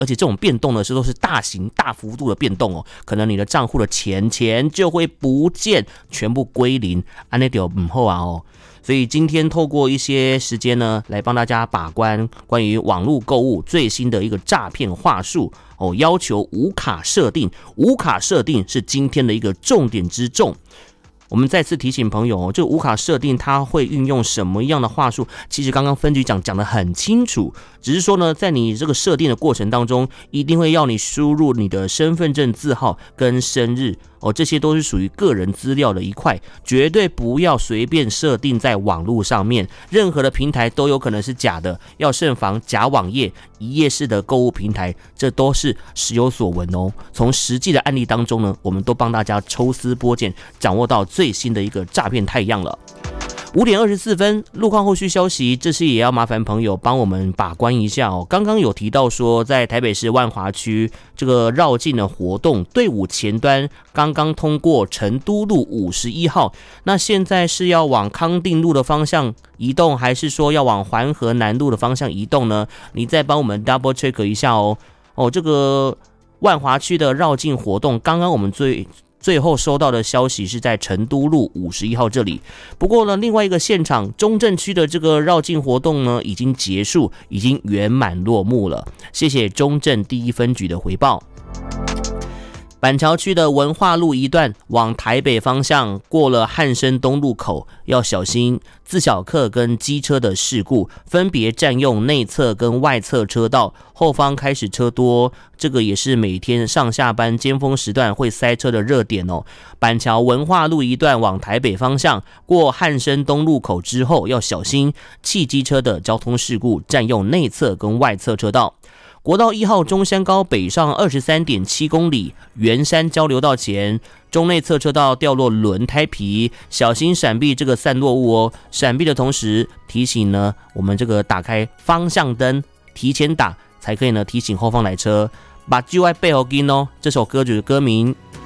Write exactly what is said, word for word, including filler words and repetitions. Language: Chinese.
而且这种变动呢是都是大型大幅度的变动哦，可能你的账户的钱钱就会不见，全部归零，安内就不好啊哦。所以今天透过一些时间呢，来帮大家把关关于网络购物最新的一个诈骗话术哦，要求无卡设定，无卡设定是今天的一个重点之重。我们再次提醒朋友哦，这个无卡设定它会运用什么样的话术？其实刚刚分局长讲得很清楚，只是说呢，在你这个设定的过程当中，一定会要你输入你的身份证字号跟生日哦，这些都是属于个人资料的一块，绝对不要随便设定在网络上面，任何的平台都有可能是假的，要慎防假网页、一页式的购物平台，这都是时有所闻哦。从实际的案例当中呢，我们都帮大家抽丝剥茧，掌握到最新的一个诈骗太阳了。五点二十四分，路况后续消息，这次也要麻烦朋友帮我们把关一下哦。刚刚有提到说，在台北市万华区这个绕境的活动队伍前端刚刚通过成都路五十一号，那现在是要往康定路的方向移动，还是说要往环河南路的方向移动呢？你再帮我们 double check 一下哦。哦，这个万华区的绕境活动，刚刚我们最最后收到的消息是在成都路五十一号这里。不过呢，另外一个现场中正区的这个绕境活动呢，已经结束，已经圆满落幕了。谢谢中正第一分局的回报。板桥区的文化路一段往台北方向过了汉生东路口，要小心自小客跟机车的事故，分别占用内侧跟外侧车道，后方开始车多，这个也是每天上下班尖峰时段会塞车的热点哦。板桥文化路一段往台北方向过汉生东路口之后，要小心汽机车的交通事故，占用内侧跟外侧车道。国道一号中山高北上 二十三点七公里，圆山交流道前中内侧车道掉落轮胎皮，小心闪避这个散落物哦。闪避的同时提醒呢，我们这个打开方向灯，提前打才可以呢提醒后方来车。把 G Y 背后跟哦，这首歌曲的歌名